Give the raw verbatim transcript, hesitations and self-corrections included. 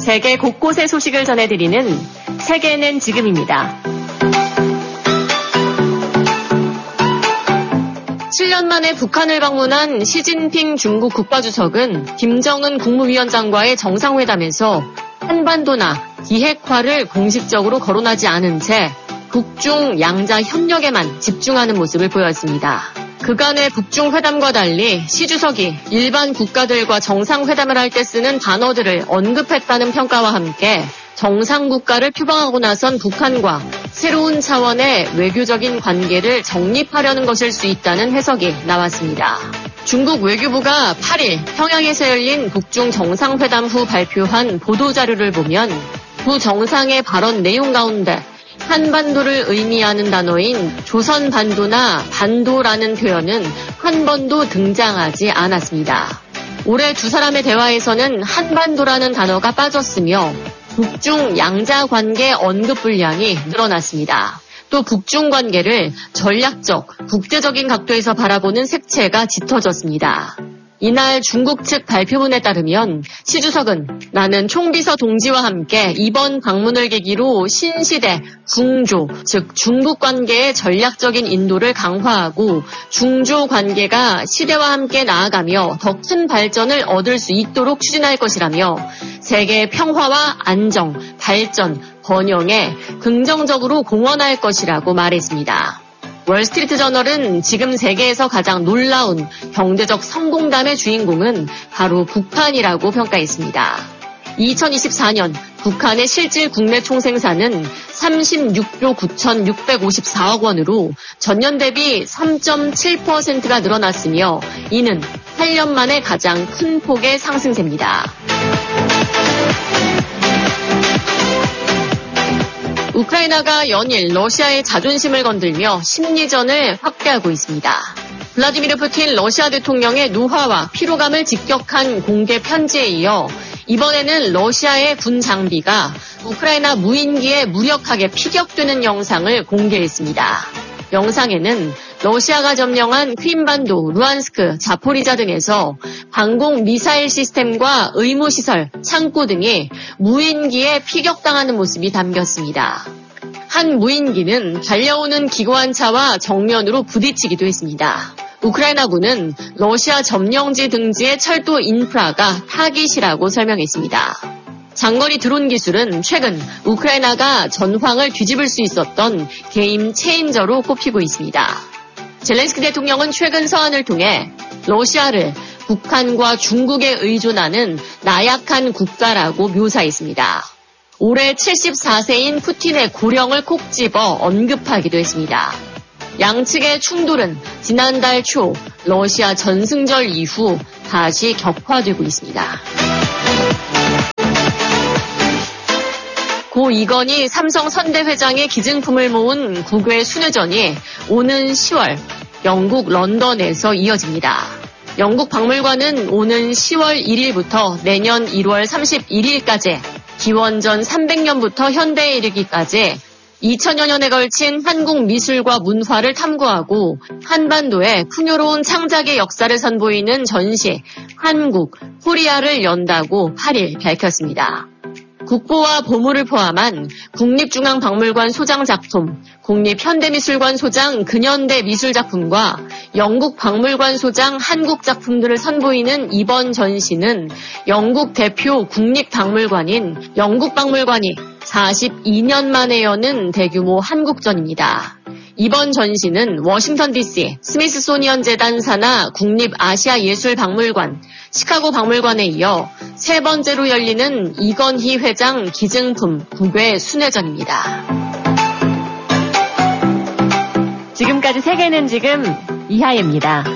세계 곳곳의 소식을 전해드리는 세계는 지금입니다. 칠 년 만에 북한을 방문한 시진핑 중국 국가주석은 김정은 국무위원장과의 정상회담에서 한반도나 비핵화를 공식적으로 거론하지 않은 채 북중 양자 협력에만 집중하는 모습을 보였습니다. 그간의 북중 회담과 달리 시 주석이 일반 국가들과 정상회담을 할 때 쓰는 단어들을 언급했다는 평가와 함께 정상국가를 표방하고 나선 북한과 새로운 차원의 외교적인 관계를 정립하려는 것일 수 있다는 해석이 나왔습니다. 중국 외교부가 팔 일 평양에서 열린 북중 정상회담 후 발표한 보도자료를 보면 두 정상의 발언 내용 가운데 한반도를 의미하는 단어인 조선반도나 반도라는 표현은 한 번도 등장하지 않았습니다. 올해 두 사람의 대화에서는 한반도라는 단어가 빠졌으며 북중 양자 관계 언급 분량이 늘어났습니다. 또 북중 관계를 전략적, 국제적인 각도에서 바라보는 색채가 짙어졌습니다. 이날 중국 측 발표문에 따르면 시 주석은 나는 총비서 동지와 함께 이번 방문을 계기로 신시대 중조, 즉 중국 관계의 전략적인 인도를 강화하고 중조 관계가 시대와 함께 나아가며 더 큰 발전을 얻을 수 있도록 추진할 것이라며 세계 평화와 안정, 발전, 번영에 긍정적으로 공헌할 것이라고 말했습니다. 월스트리트 저널은 지금 세계에서 가장 놀라운 경제적 성공담의 주인공은 바로 북한이라고 평가했습니다. 이천이십사 년 북한의 실질 국내 총생산은 삼십육조 구천육백오십사억 원으로 전년 대비 삼 점 칠 퍼센트가 늘어났으며 이는 팔 년 만에 가장 큰 폭의 상승세입니다. 우크라이나가 연일 러시아의 자존심을 건들며 심리전을 확대하고 있습니다. 블라디미르 푸틴 러시아 대통령의 노화와 피로감을 직격한 공개 편지에 이어 이번에는 러시아의 군 장비가 우크라이나 무인기에 무력하게 피격되는 영상을 공개했습니다. 영상에는 러시아가 점령한 크림반도, 루안스크, 자포리자 등에서 방공 미사일 시스템과 의무시설, 창고 등이 무인기에 피격당하는 모습이 담겼습니다. 한 무인기는 달려오는 기관차와 정면으로 부딪히기도 했습니다. 우크라이나군은 러시아 점령지 등지의 철도 인프라가 타깃이라고 설명했습니다. 장거리 드론 기술은 최근 우크라이나가 전황을 뒤집을 수 있었던 게임 체인저로 꼽히고 있습니다. 젤렌스키 대통령은 최근 서한을 통해 러시아를 북한과 중국에 의존하는 나약한 국가라고 묘사했습니다. 올해 칠십사 세인 푸틴의 고령을 콕 집어 언급하기도 했습니다. 양측의 충돌은 지난달 초 러시아 전승절 이후 다시 격화되고 있습니다. 고 이건희 삼성 선대 회장의 기증품을 모은 국외 순회전이 오는 시월 영국 런던에서 이어집니다. 영국 박물관은 오는 시월 일일부터 내년 일월 삼십일일까지 기원전 삼백 년부터 현대에 이르기까지 이천여 년에 걸친 한국 미술과 문화를 탐구하고 한반도의 풍요로운 창작의 역사를 선보이는 전시 한국, 코리아를 연다고 팔 일 밝혔습니다. 국보와 보물을 포함한 국립중앙박물관 소장 작품, 국립현대미술관 소장 근현대 미술작품과 영국 박물관 소장 한국 작품들을 선보이는 이번 전시는 영국 대표 국립박물관인 영국박물관이 사십이 년 만에 여는 대규모 한국전입니다. 이번 전시는 워싱턴 디씨 스미스소니언 재단 산하 국립아시아예술박물관, 시카고 박물관에 이어 세 번째로 열리는 이건희 회장 기증품 국외 순회전입니다. 지금까지 세계는 지금 이하예입니다.